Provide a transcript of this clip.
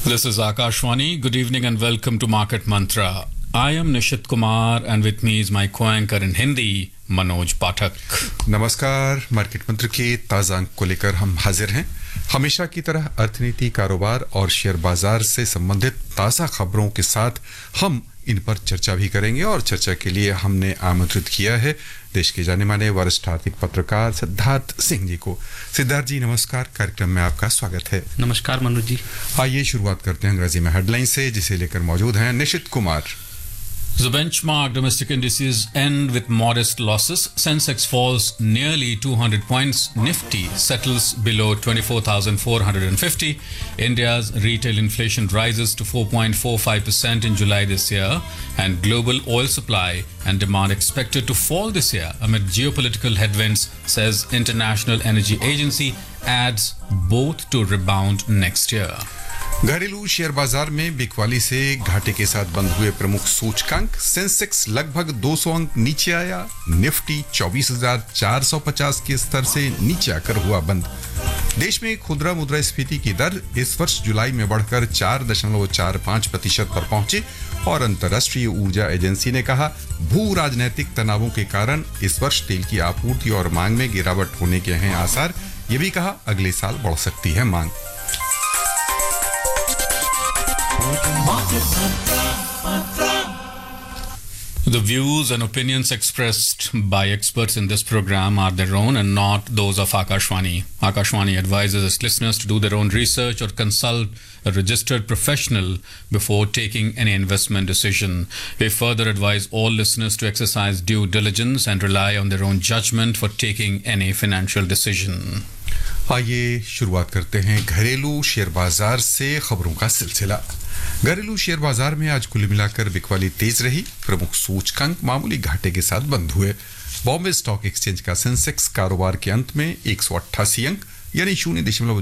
This is Akashwani. Good evening and welcome to Market Mantra. I am Nishit Kumar and with me is my co-anchor in Hindi, Manoj Pathak. नमस्कार। Market मंत्र के ताज़ा अंक को लेकर हम हाजिर हैं। हमेशा की तरह अर्थनीति, कारोबार और शेयर बाजार से संबंधित ताज़ा खबरों के साथ हम इन पर चर्चा भी करेंगे और चर्चा के लिए हमने आमंत्रित किया है देश के जाने माने वरिष्ठ आर्थिक पत्रकार सिद्धार्थ सिंह जी को। सिद्धार्थ जी नमस्कार, कार्यक्रम में आपका स्वागत है। नमस्कार मनोज जी। आइए शुरुआत करते हैं अंग्रेजी में हेडलाइन से, जिसे लेकर मौजूद हैं निशित Kumar. The benchmark domestic indices end with modest losses. Sensex falls nearly 200 points. Nifty settles below 24,450. India's retail inflation rises to 4.45% in July this year, and global oil supply and demand expected to fall this year amid geopolitical headwinds, says International Energy Agency, adds both to rebound next year. घरेलू share बाजार में बिकवाली से घाटे के साथ बंद हुए प्रमुख सूचकांक। सेंसेक्स लगभग 200 अंक नीचे आया। निफ्टी 24,450 के स्तर से नीचे आकर हुआ बंद। देश में खुदरा मुद्रास्फीति की दर इस वर्ष जुलाई में बढ़कर 4.45% पर पहुंची और अंतर्राष्ट्रीय ऊर्जा एजेंसी ने कहा, भू राजनीतिक तनावों के कारण इस वर्ष तेल की आपूर्ति और मांग में गिरावट होने के हैं आसार। ये भी कहा, अगले साल बढ़ सकती है मांग। The views and opinions expressed by experts in this program are their own and not those of Akashwani. Akashwani advises its listeners to do their own research or consult a registered professional before taking any investment decision. We further advise all listeners to exercise due diligence and rely on their own judgment for taking any financial decision. आइए शुरुआत करते हैं घरेलू share बाजार से खबरों का सिलसिला। घरेलू शेयर बाजार में आज कुल मिलाकर बिकवाली तेज रही। प्रमुख सूचकांक मामूली घाटे के साथ बंद हुए। बॉम्बे स्टॉक एक्सचेंज का सेंसेक्स कारोबार के अंत में 188 अंक यानी 0.